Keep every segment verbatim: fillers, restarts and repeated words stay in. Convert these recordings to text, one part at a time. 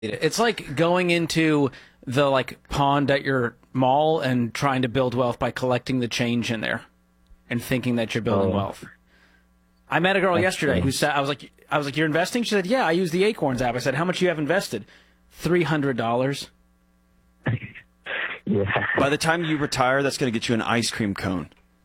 It's like going into the like pond at your mall and trying to build wealth by collecting the change in there and thinking that you're building Oh. wealth. I met a girl That's yesterday true. who said, I was like, I was like, you're investing? She said, yeah, I use the Acorns app. I said, how much you have invested? three hundred dollars. Yeah. By the time you retire, that's going to get you an ice cream cone.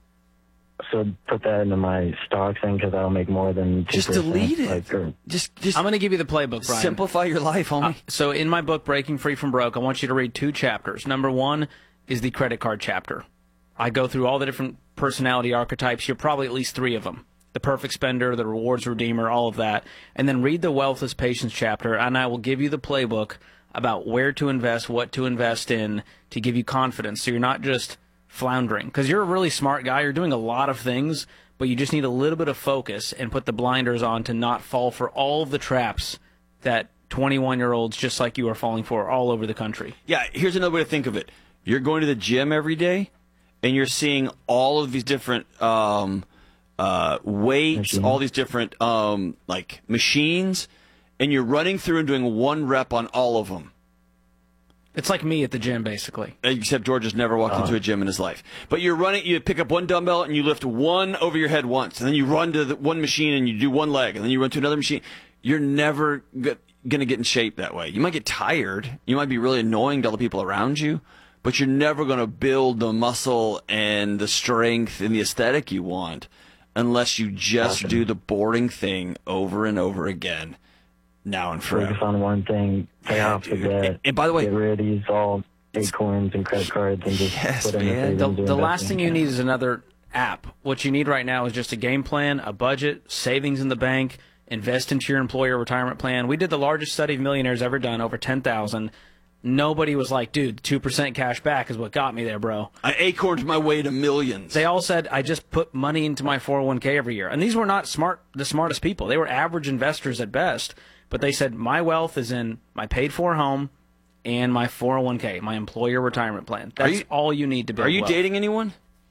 So put that into my stocks thing because I'll make more than two Just percent. delete it. Like, or, Just, just I'm going to give you the playbook, Brian. simplify your life, homie. Uh, so in my book, Breaking Free from Broke, I want you to read two chapters. Number one is the credit card chapter. I go through all the different personality archetypes. You're probably at least three of them. The perfect spender, the rewards redeemer, all of that. And then read the wealth is patience chapter, and I will give you the playbook about where to invest, what to invest in to give you confidence so you're not just floundering. Because you're a really smart guy. You're doing a lot of things, but you just need a little bit of focus and put the blinders on to not fall for all of the traps that twenty-one-year-olds just like you are falling for all over the country. Yeah, here's another way to think of it. You're going to the gym every day, and you're seeing all of these different um, uh, weights, Machines. all these different um, like machines, and you're running through and doing one rep on all of them. It's like me at the gym, basically. Except George has never walked into a gym in his life. But you're running, you pick up one dumbbell and you lift one over your head once, and then you run to the one machine and you do one leg, and then you run to another machine. You're never going to get in shape that way. You might get tired. You might be really annoying to all the people around you, but you're never going to build the muscle and the strength and the aesthetic you want unless you just Awesome. do the boring thing over and over again, now and focus forever. on one thing, pay Yeah, off the dude. debt. And- and by the way- get rid of these all Acorns and credit cards and just Yes, put in man. a The, savings or the last investment thing you account. need is another app. What you need right now is just a game plan, a budget, savings in the bank, invest into your employer retirement plan. We did the largest study of millionaires ever done, over ten thousand. Nobody was like, dude, two percent cash back is what got me there, bro. I acorned my way to millions. They all said, I just put money into my four oh one k every year. And these were not smart, the smartest people. They were average investors at best. But they said, my wealth is in my paid-for home and my four oh one k, my employer retirement plan. That's you- all you need to build Are you wealth. dating anyone?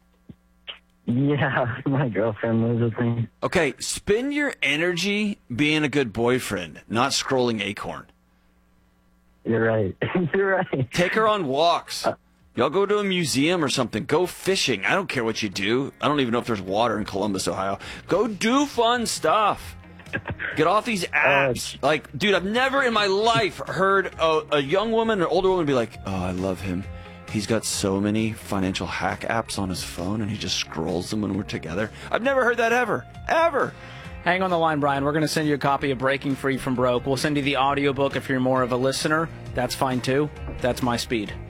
Yeah, my girlfriend lives with me. Okay, spend your energy being a good boyfriend, not scrolling Acorn. You're right. You're right. Take her on walks. Y'all go to a museum or something. Go fishing. I don't care what you do. I don't even know if there's water in Columbus, Ohio. Go do fun stuff. Get off these apps. Like, dude, I've never in my life heard a, a young woman or older woman be like, oh, I love him. He's got so many financial hack apps on his phone, and he just scrolls them when we're together. I've never heard that ever. Ever. Hang on the line, Brian. We're going to send you a copy of Breaking Free from Broke. We'll send you the audiobook if you're more of a listener. That's fine, too. That's my speed.